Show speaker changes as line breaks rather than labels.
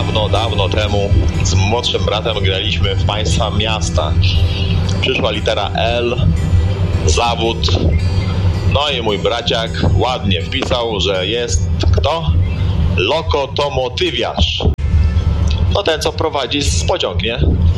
dawno temu z młodszym bratem graliśmy w państwa miasta. Przyszła litera L, zawód. No i mój braciak ładnie wpisał, że jest kto? Lokotomotywiarz. No ten, co prowadzi z pociąg, nie?